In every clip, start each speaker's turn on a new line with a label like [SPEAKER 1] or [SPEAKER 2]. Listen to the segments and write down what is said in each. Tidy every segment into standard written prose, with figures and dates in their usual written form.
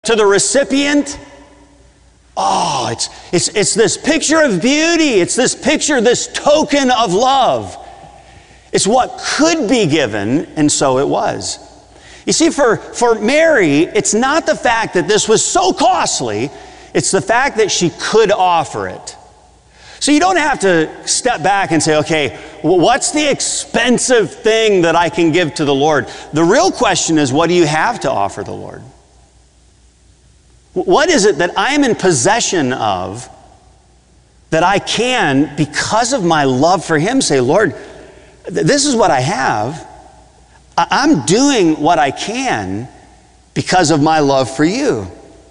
[SPEAKER 1] To the recipient, oh, it's this picture of beauty. It's this picture, this token of love. It's what could be given, and so it was. You see, for Mary, it's not the fact that this was so costly. It's the fact that she could offer it. So you don't have to step back and say, okay, well, what's the expensive thing that I can give to the Lord? The real question is, what do you have to offer the Lord? What is it that I am in possession of that I can, because of my love for Him, say, Lord, this is what I have. I'm doing what I can because of my love for you.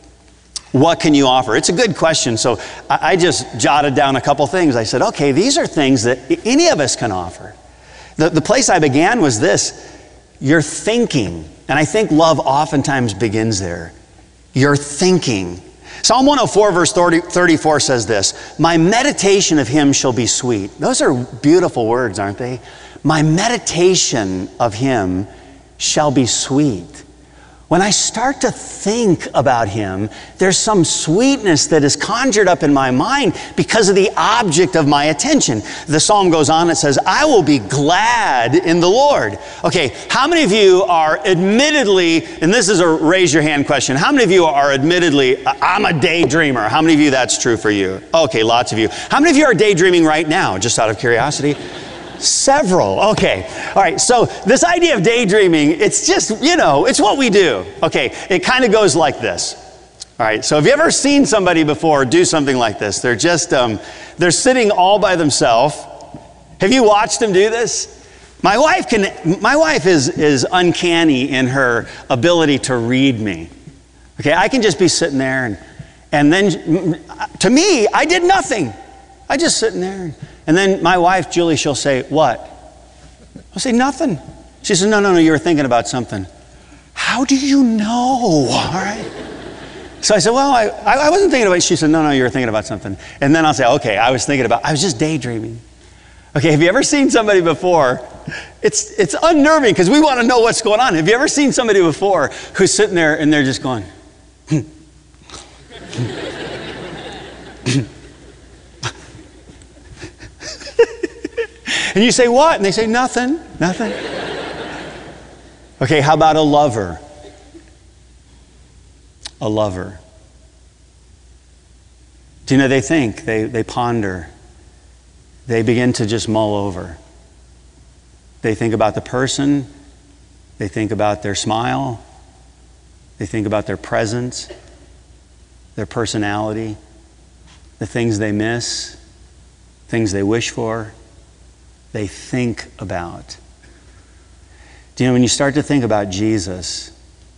[SPEAKER 1] What can you offer? It's a good question. So I just jotted down a couple things. I said, okay, these are things that any of us can offer. The place I began was this: your thinking. And I think love oftentimes begins there. Your thinking. Psalm 104 verse 34 says this: my meditation of Him shall be sweet. Those are beautiful words, aren't they? My meditation of Him shall be sweet. When I start to think about Him, there's some sweetness that is conjured up in my mind because of the object of my attention. The psalm goes on, it says, I will be glad in the Lord. Okay, how many of you are admittedly, and this is a raise your hand question, how many of you are admittedly, I'm a daydreamer? How many of you that's true for you? Okay, lots of you. How many of you are daydreaming right now, just out of curiosity? Several. Okay. All right. So this idea of daydreaming, it's just, it's what we do. Okay. It kind of goes like this. All right. So have you ever seen somebody before do something like this? They're just, they're sitting all by themselves. Have you watched them do this? My wife is uncanny in her ability to read me. Okay. I can just be sitting there and then to me, I did nothing. I just sitting there. And then my wife, Julie, she'll say, what? I'll say, nothing. She says, no, you were thinking about something. How do you know? All right. So I said, well, I wasn't thinking about it. She said, no, you were thinking about something. And then I'll say, okay, I was just daydreaming. Okay, have you ever seen somebody before? It's unnerving because we want to know what's going on. Have you ever seen somebody before who's sitting there and they're just going, And you say, what? And they say, nothing. Okay, how about a lover? A lover. Do you know, they think, they ponder. They begin to just mull over. They think about the person. They think about their smile. They think about their presence, their personality, the things they miss, things they wish for. They think about. Do you know, when you start to think about Jesus,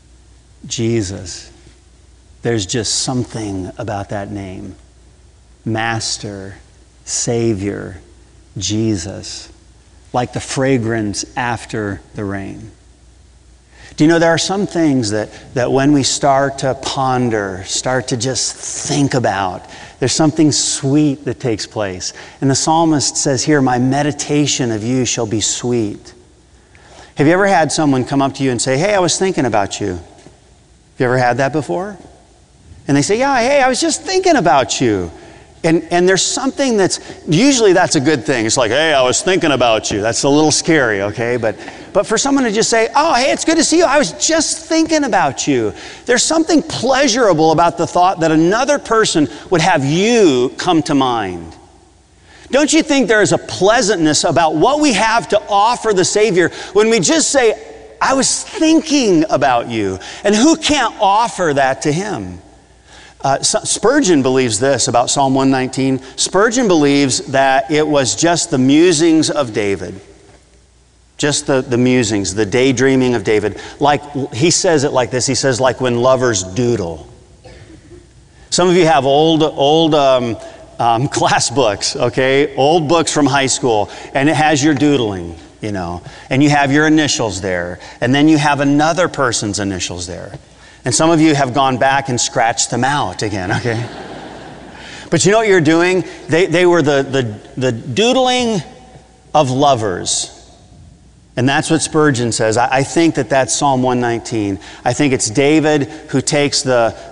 [SPEAKER 1] there's just something about that name. Master, Savior, Jesus, like the fragrance after the rain. Do you know, there are some things that when we start to ponder, start to just think about, there's something sweet that takes place. And the psalmist says here, my meditation of you shall be sweet. Have you ever had someone come up to you and say, hey, I was thinking about you? Have you ever had that before? And they say, yeah, hey, I was just thinking about you. And there's something usually that's a good thing. It's like, hey, I was thinking about you. That's a little scary, okay? But for someone to just say, oh, hey, it's good to see you. I was just thinking about you. There's something pleasurable about the thought that another person would have you come to mind. Don't you think there is a pleasantness about what we have to offer the Savior when we just say, I was thinking about you? And who can't offer that to Him? Spurgeon believes this about Psalm 119. Spurgeon believes that it was just the musings of David. Just the musings, the daydreaming of David. Like, he says it like this. He says, like when lovers doodle. Some of you have old class books, okay? Old books from high school. And it has your doodling, And you have your initials there. And then you have another person's initials there. And some of you have gone back and scratched them out again, okay? But you know what you're doing? They were the doodling of lovers. And that's what Spurgeon says. I think that that's Psalm 119. I think it's David who takes the